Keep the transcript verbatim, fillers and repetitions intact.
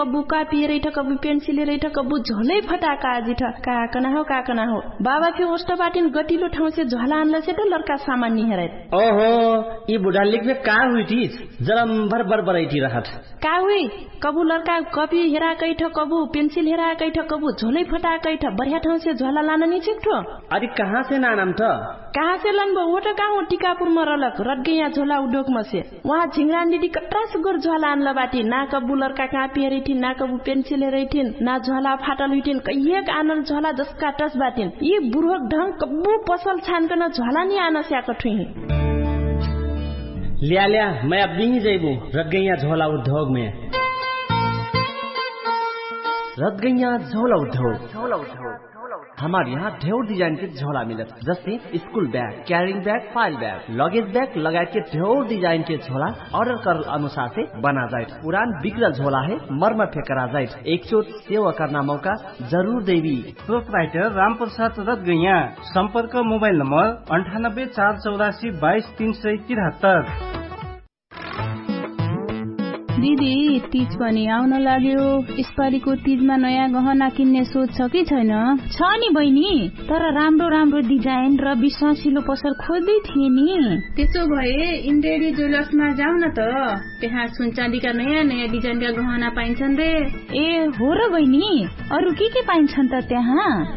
कबू कापी रही था कबू पेंसिल रही था कबू झोलै फटाका आजी था का कना हो का कना हो बाबा फिर ओस्ट बाटिन गटिलो ठाउँ से झोला आनला से तो लड़का सामान नहीं हराय ओहो ये बुढ़ा लिख में का हुई थी जरम भर भर बरई थी रहत का हुई कबू लड़का कॉपी हेरा कई था कबू पेंसिल हेरा कई था कबू झोलै फटा कई था बढ़िया ठाउँ से झोला लाना नहीं छिकठो अरे कहाँ से नाम था कहाँ से लनबो वो तो कहाँ टीकापुर में रलक रट गया झोला उद्योग में से वहाँ झिंगरान दीदी कटरा से गोर झोला आनला बाटी ना कबू लड़का कापी रही थी ना कबू पेंसिल रही थी ना झोला फाटल हुई थी कहिए आनल झोला जसका टस बाटिन ये बुढ़क ढंग कबू पसल छान कर झोला नहीं आना से आकठुई लिया लिया मैं अब नहीं जाइबू रट गया झोला उद्योग में रट गया झोला उद्योग झोला उद्योग हमारे यहाँ ढेर डिजाइन के झोला मिलत जैसे school bag carrying bag file bag luggage bag लगाए के ढेर डिजाइन के झोला ऑर्डर कर अनुसार से बना जाए पुरान बिगड़ल झोला है मरम्मत करा जाए एक चोट सेवा करना मौका जरूर देवी प्रोपराइटर राम प्रसाद रत गैया संपर्क मोबाइल नंबर अंठानब्बे चार चौरासी बाईस तीन सय तिहत्तर। दिदी तीज पनि आउन लाग्यो यसपालिको तीजमा नयाँ गहना किन्ने सोच छ कि छैन छ नि बहिनी तर राम्रो राम्रो डिजाइन र विश्वासिलो पसल खोज्दै थिए नि त्यसो भए इन्डेडी ज्वेलर्समा जाऊ न त त्यहाँ सुनचाँदीका नयाँ नयाँ डिजाइनका गहना पाइन्छन् रे ए हो र बहिनी अरु के के पाइन्छन् त त्यहाँ